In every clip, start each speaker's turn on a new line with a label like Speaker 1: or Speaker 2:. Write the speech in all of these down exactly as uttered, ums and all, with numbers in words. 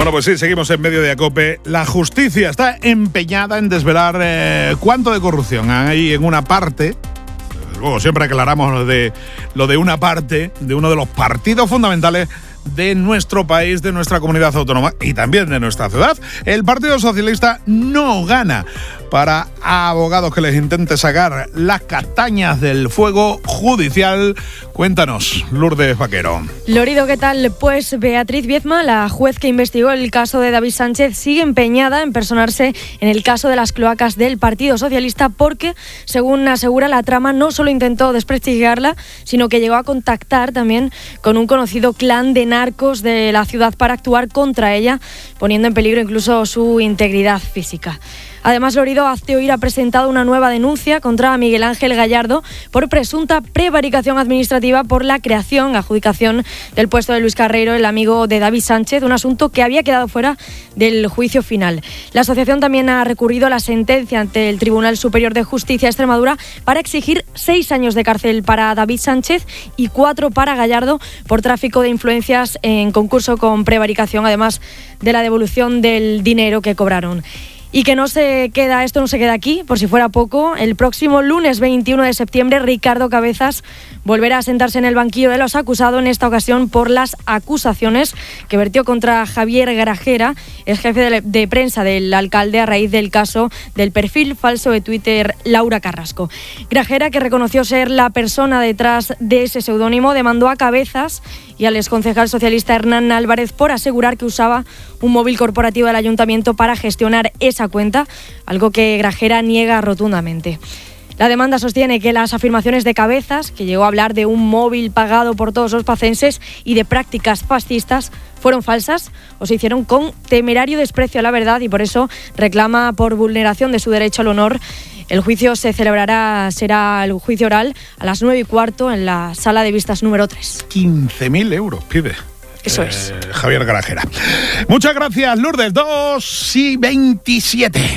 Speaker 1: Bueno, pues sí, seguimos en medio de COPE. La justicia está empeñada en desvelar eh, cuánto de corrupción hay en una parte. Luego siempre aclaramos lo de, lo de una parte de uno de los partidos fundamentales de nuestro país, de nuestra comunidad autónoma y también de nuestra ciudad. El Partido Socialista no gana para abogados que les intente sacar las castañas del fuego judicial. Cuéntanos, Lourdes Vaquero.
Speaker 2: Lorido, ¿qué tal? Pues Beatriz Viezma, la juez que investigó el caso de David Sánchez, sigue empeñada en personarse en el caso de las cloacas del Partido Socialista porque, según asegura, la trama no solo intentó desprestigiarla, sino que llegó a contactar también con un conocido clan de narcos de la ciudad para actuar contra ella, poniendo en peligro incluso su integridad física. Además, Lorido hace oír ha presentado una nueva denuncia contra Miguel Ángel Gallardo por presunta prevaricación administrativa por la creación, adjudicación del puesto de Luis Carreiro, el amigo de David Sánchez, un asunto que había quedado fuera del juicio final. La asociación también ha recurrido a la sentencia ante el Tribunal Superior de Justicia de Extremadura para exigir seis años de cárcel para David Sánchez y cuatro para Gallardo por tráfico de influencias en concurso con prevaricación, además de la devolución del dinero que cobraron. Y que no se queda, esto no se queda aquí, por si fuera poco. El próximo lunes veintiuno de septiembre, Ricardo Cabezas volverá a sentarse en el banquillo de los acusados, en esta ocasión por las acusaciones que vertió contra Javier Grajera, el jefe de, de prensa del alcalde, a raíz del caso del perfil falso de Twitter Laura Carrasco. Grajera, que reconoció ser la persona detrás de ese seudónimo, demandó a Cabezas y al exconcejal socialista Hernán Álvarez por asegurar que usaba un móvil corporativo del ayuntamiento para gestionar esa cuenta, algo que Grajera niega rotundamente. La demanda sostiene que las afirmaciones de Cabezas, que llegó a hablar de un móvil pagado por todos los pacenses y de prácticas fascistas, fueron falsas o se hicieron con temerario desprecio a la verdad, y por eso reclama por vulneración de su derecho al honor. El juicio se celebrará, será el juicio oral a las nueve y cuarto en la sala de vistas número tres.
Speaker 1: quince mil euros pide.
Speaker 2: Eso
Speaker 1: eh,
Speaker 2: es.
Speaker 1: Javier Grajera. Muchas gracias, Lourdes. dos y veintisiete.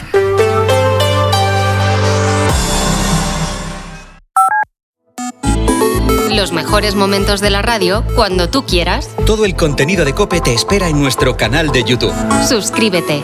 Speaker 3: Los mejores momentos de la radio cuando tú quieras.
Speaker 4: Todo el contenido de COPE te espera en nuestro canal de YouTube.
Speaker 3: Suscríbete.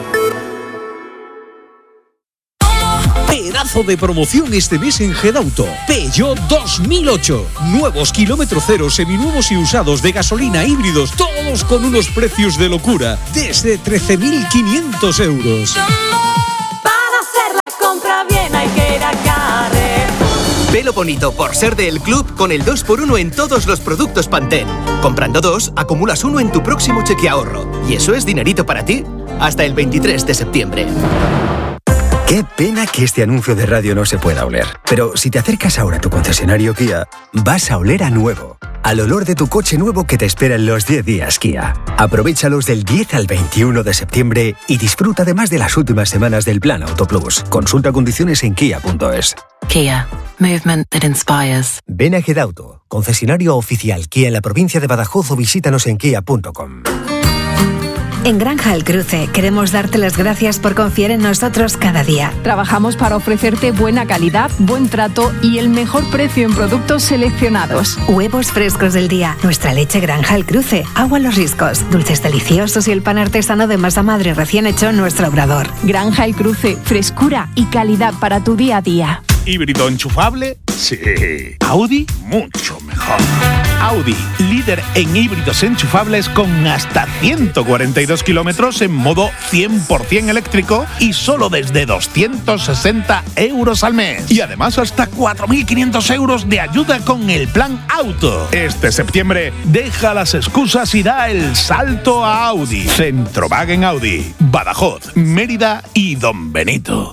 Speaker 5: Pedazo de promoción este mes en Gedauto. Peugeot dos mil ocho. Nuevos kilómetro cero, seminuevos y usados de gasolina, híbridos, todos con unos precios de locura. Desde trece mil quinientos euros.
Speaker 6: Para hacer la compra bien hay que ir a Carrer.
Speaker 7: Velo bonito por ser del club con el dos por uno en todos los productos Pantene. Comprando dos, acumulas uno en tu próximo cheque ahorro. Y eso es dinerito para ti hasta el veintitrés de septiembre.
Speaker 8: Qué pena que este anuncio de radio no se pueda oler. Pero si te acercas ahora a tu concesionario Kia, vas a oler a nuevo. Al olor de tu coche nuevo que te espera en los diez días Kia. Aprovéchalos del diez al veintiuno de septiembre y disfruta además de las últimas semanas del Plan Auto Plus. Consulta condiciones en kia punto es.
Speaker 9: Kia. Movement that inspires.
Speaker 8: Ven a Gedauto, concesionario oficial Kia en la provincia de Badajoz, o visítanos en kia punto com.
Speaker 10: En Granja El Cruce queremos darte las gracias por confiar en nosotros cada día.
Speaker 11: Trabajamos para ofrecerte buena calidad, buen trato y el mejor precio en productos seleccionados.
Speaker 10: Huevos frescos del día, nuestra leche Granja El Cruce, agua Los Riscos, dulces deliciosos y el pan artesano de masa madre recién hecho en nuestro obrador.
Speaker 11: Granja El Cruce, frescura y calidad para tu día a día.
Speaker 1: ¿Híbrido enchufable? Sí. ¿Audi? Mucho mejor. Audi, líder en híbridos enchufables con hasta ciento cuarenta y dos kilómetros en modo cien por ciento eléctrico y solo desde doscientos sesenta euros al mes. Y además hasta cuatro mil quinientos euros de ayuda con el plan Auto. Este septiembre deja las excusas y da el salto a Audi. Centrowagen Audi, Badajoz, Mérida y Don Benito.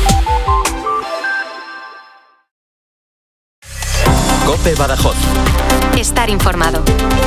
Speaker 7: COPE Badajoz.
Speaker 3: Estar informado.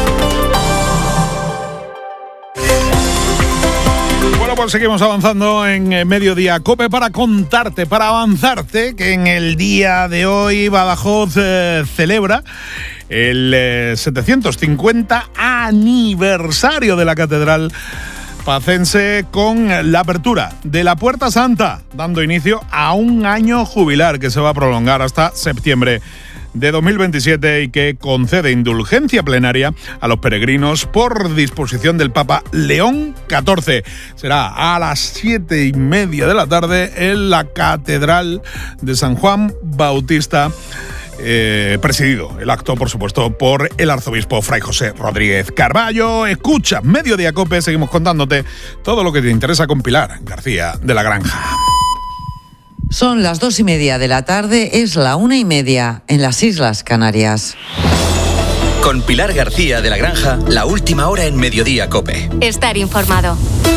Speaker 1: Bueno, pues seguimos avanzando en Mediodía COPE para contarte, para avanzarte, que en el día de hoy Badajoz eh, celebra el eh, setecientos cincuenta aniversario de la Catedral Pacense con la apertura de la Puerta Santa, dando inicio a un año jubilar que se va a prolongar hasta septiembre de dos mil veintisiete y que concede indulgencia plenaria a los peregrinos por disposición del Papa León catorce. Será a las siete y media de la tarde en la Catedral de San Juan Bautista. Eh, presidido el acto, por supuesto, por el arzobispo Fray José Rodríguez Carballo. Escucha Mediodía Cope, seguimos contándote todo lo que te interesa con Pilar García de la Granja.
Speaker 12: Son las dos y media de la tarde, es la una y media en las Islas Canarias.
Speaker 4: Con Pilar García de la Granja, la última hora en Mediodía Cope.
Speaker 3: Estar informado.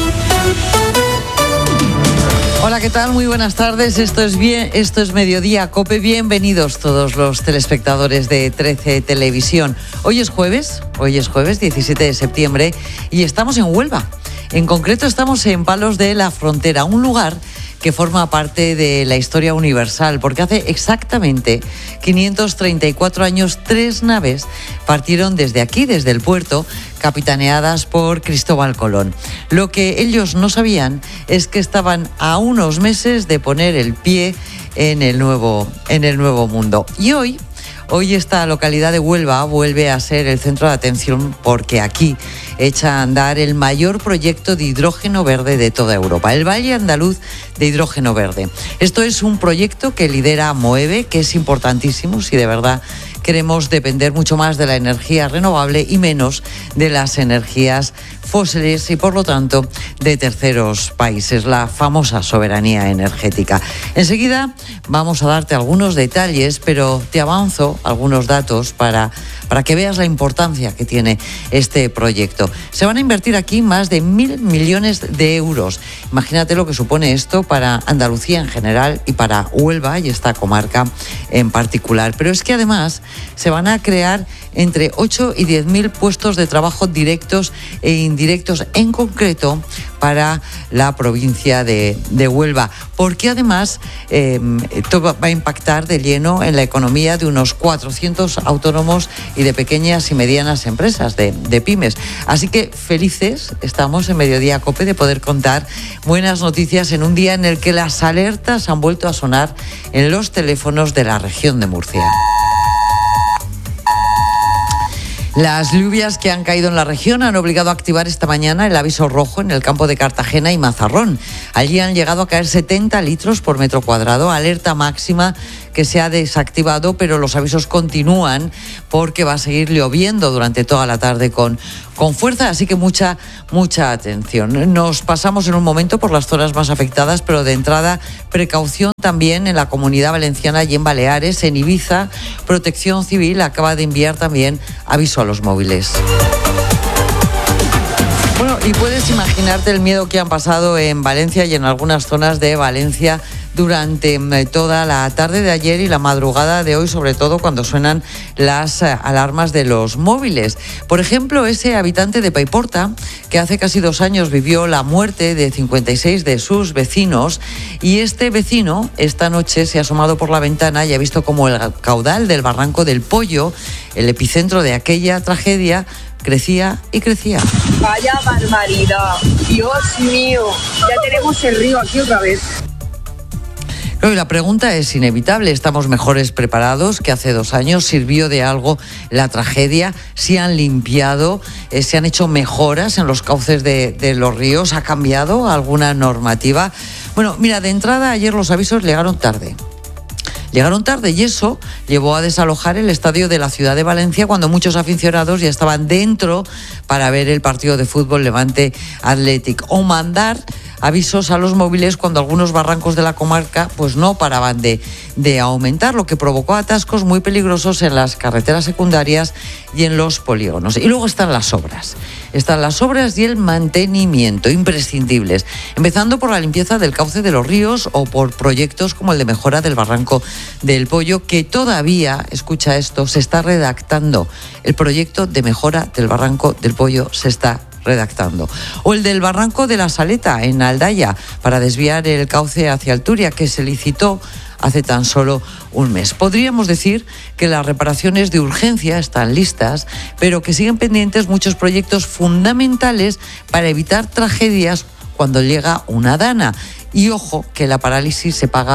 Speaker 12: Hola, ¿qué tal? Muy buenas tardes. Esto es bien, esto es Mediodía Cope. Bienvenidos todos los telespectadores de trece Televisión. Hoy es jueves, hoy es jueves diecisiete de septiembre y estamos en Huelva. En concreto estamos en Palos de la Frontera, un lugar que forma parte de la historia universal, porque hace exactamente quinientos treinta y cuatro años tres naves partieron desde aquí, desde el puerto, capitaneadas por Cristóbal Colón. Lo que ellos no sabían es que estaban a unos meses de poner el pie en el nuevo, en el nuevo mundo. Y hoy, hoy esta localidad de Huelva vuelve a ser el centro de atención porque aquí echa a andar el mayor proyecto de hidrógeno verde de toda Europa, el Valle Andaluz de Hidrógeno Verde. Esto es un proyecto que lidera Moeve, que es importantísimo si de verdad queremos depender mucho más de la energía renovable y menos de las energías fósiles y, por lo tanto, de terceros países, la famosa soberanía energética. Enseguida vamos a darte algunos detalles, pero te avanzo algunos datos para, para que veas la importancia que tiene este proyecto. Se van a invertir aquí más de mil millones de euros. Imagínate lo que supone esto para Andalucía en general y para Huelva y esta comarca en particular. Pero es que además se van a crear entre ocho y diez mil puestos de trabajo directos e indirectos, en concreto para la provincia de, de Huelva, porque además eh, esto va a impactar de lleno en la economía de unos cuatrocientos autónomos y de pequeñas y medianas empresas, de, de pymes. Así que felices estamos en Mediodía Cope de poder contar buenas noticias en un día en el que las alertas han vuelto a sonar en los teléfonos de la región de Murcia. Las lluvias que han caído en la región han obligado a activar esta mañana el aviso rojo en el campo de Cartagena y Mazarrón. Allí han llegado a caer setenta litros por metro cuadrado, alerta máxima que se ha desactivado, pero los avisos continúan porque va a seguir lloviendo durante toda la tarde con, con fuerza, así que mucha, mucha atención. Nos pasamos en un momento por las zonas más afectadas, pero de entrada precaución también en la Comunidad Valenciana y en Baleares. En Ibiza, Protección Civil acaba de enviar también aviso a los móviles. Bueno, y puedes imaginarte el miedo que han pasado en Valencia y en algunas zonas de Valencia durante toda la tarde de ayer y la madrugada de hoy, sobre todo cuando suenan las alarmas de los móviles. Por ejemplo, ese habitante de Paiporta, que hace casi dos años vivió la muerte de cincuenta y seis de sus vecinos, y este vecino esta noche se ha asomado por la ventana y ha visto como el caudal del Barranco del Pollo, el epicentro de aquella tragedia, crecía y crecía.
Speaker 13: Vaya barbaridad, Dios mío, ya tenemos el río aquí otra vez.
Speaker 12: Pero la pregunta es inevitable, ¿estamos mejores preparados que hace dos años? ¿Sirvió de algo la tragedia? ¿Se han limpiado? Eh, ¿Se han hecho mejoras en los cauces de, de los ríos? ¿Ha cambiado alguna normativa? Bueno, mira, de entrada ayer los avisos llegaron tarde. Llegaron tarde y eso llevó a desalojar el estadio de la ciudad de Valencia cuando muchos aficionados ya estaban dentro para ver el partido de fútbol Levante Athletic, o mandar avisos a los móviles cuando algunos barrancos de la comarca pues no paraban de, de aumentar, lo que provocó atascos muy peligrosos en las carreteras secundarias y en los polígonos. Y luego están las obras. Están las obras y el mantenimiento imprescindibles, empezando por la limpieza del cauce de los ríos o por proyectos como el de mejora del Barranco del Pollo, que todavía, escucha esto, se está redactando. El proyecto de mejora del Barranco del Pollo se está redactando. O el del Barranco de la Saleta, en Aldaya, para desviar el cauce hacia Alturia, que se licitó hace tan solo un mes. Podríamos decir que las reparaciones de urgencia están listas, pero que siguen pendientes muchos proyectos fundamentales para evitar tragedias cuando llega una dana. Y ojo, que la parálisis se paga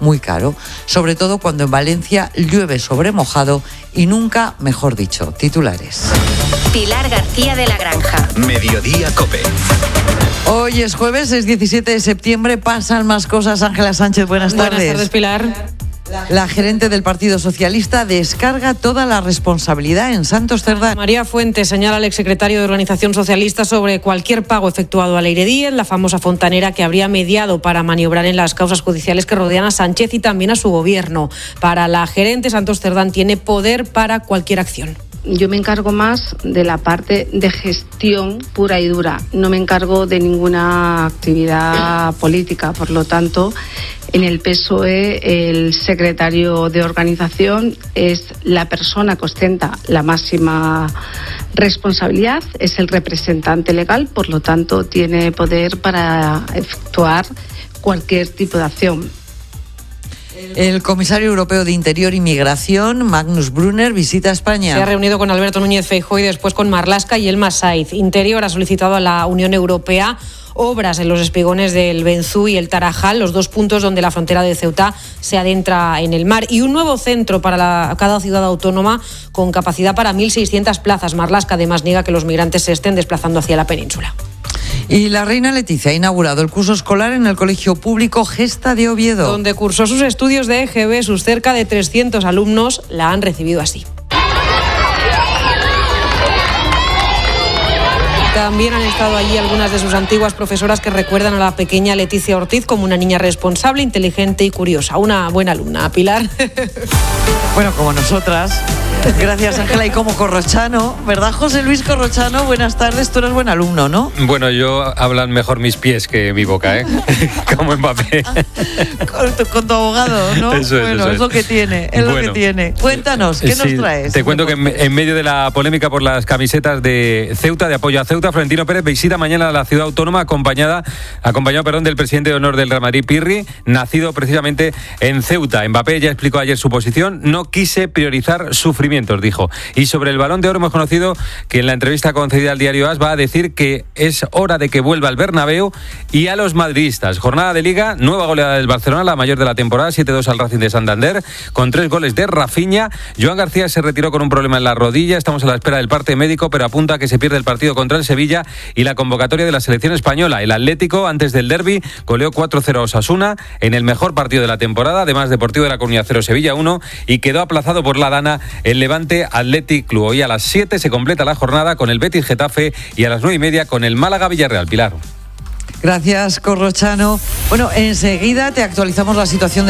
Speaker 12: muy caro, sobre todo cuando en Valencia llueve sobre mojado y nunca mejor dicho. Titulares.
Speaker 3: Pilar García de la Granja.
Speaker 4: Mediodía COPE.
Speaker 12: Hoy es jueves, es diecisiete de septiembre, pasan más cosas. Ángela Sánchez, buenas tardes.
Speaker 14: Buenas tardes, Pilar.
Speaker 12: La gerente del Partido Socialista descarga toda la responsabilidad en Santos Cerdán.
Speaker 14: María Fuentes señala al exsecretario de Organización Socialista sobre cualquier pago efectuado a Leire Díez, la famosa fontanera que habría mediado para maniobrar en las causas judiciales que rodean a Sánchez y también a su gobierno. Para la gerente, Santos Cerdán tiene poder para cualquier acción.
Speaker 15: Yo me encargo más de la parte de gestión pura y dura. No me encargo de ninguna actividad política. Por lo tanto, en el P S O E, el secretario de organización es la persona que ostenta la máxima responsabilidad, es el representante legal, por lo tanto, tiene poder para efectuar cualquier tipo de acción.
Speaker 12: El comisario europeo de Interior y Migración, Magnus Brunner, visita España.
Speaker 14: Se ha reunido con Alberto Núñez Feijóo y después con Marlaska y Elma Saiz. Interior ha solicitado a la Unión Europea obras en los espigones del Benzú y el Tarajal, los dos puntos donde la frontera de Ceuta se adentra en el mar, y un nuevo centro para la, cada ciudad autónoma con capacidad para mil seiscientas plazas. Marlaska además niega que los migrantes se estén desplazando hacia la península.
Speaker 12: Y la reina Leticia ha inaugurado el curso escolar en el Colegio Público Gesta de Oviedo,
Speaker 14: donde cursó sus estudios de E G B. Sus cerca de trescientos alumnos la han recibido así. También han estado allí algunas de sus antiguas profesoras que recuerdan a la pequeña Leticia Ortiz como una niña responsable, inteligente y curiosa. Una buena alumna, Pilar.
Speaker 12: Bueno, como nosotras. Gracias, Ángela. Y como Corrochano, ¿verdad, José Luis Corrochano? Buenas tardes, tú eres buen alumno, ¿no?
Speaker 16: Bueno, yo hablan mejor mis pies que mi boca, ¿eh? Como Mbappé.
Speaker 12: Con tu, con tu abogado, ¿no?
Speaker 16: Eso es,
Speaker 12: bueno,
Speaker 16: eso
Speaker 12: es
Speaker 16: es.
Speaker 12: lo que tiene, es
Speaker 16: bueno,
Speaker 12: lo que tiene. Cuéntanos, ¿qué
Speaker 16: sí,
Speaker 12: nos traes?
Speaker 16: Te cuento que en, en medio de la polémica por las camisetas de Ceuta, de apoyo a Ceuta, Florentino Pérez visita mañana a la ciudad autónoma acompañada, acompañado perdón, del presidente de honor del Real Madrid, Pirri, nacido precisamente en Ceuta. Mbappé ya explicó ayer su posición: no quise priorizar sufrimientos, dijo. Y sobre el Balón de Oro hemos conocido que en la entrevista concedida al diario AS va a decir que es hora de que vuelva al Bernabéu y a los madridistas. Jornada de Liga, nueva goleada del Barcelona, la mayor de la temporada, siete dos al Racing de Santander, con tres goles de Rafinha. Joan García se retiró con un problema en la rodilla, estamos a la espera del parte médico, pero apunta a que se pierde el partido contra el Sevilla y la convocatoria de la selección española. El Atlético, antes del derbi, goleó cuatro cero a Osasuna en el mejor partido de la temporada, además Deportivo de la Comunidad cero, Sevilla uno, y quedó aplazado por la Dana el Levante Atlético Club. Hoy a las siete se completa la jornada con el Betis Getafe y a las nueve y media con el Málaga Villarreal. Pilar.
Speaker 12: Gracias, Corrochano. Bueno, enseguida te actualizamos la situación de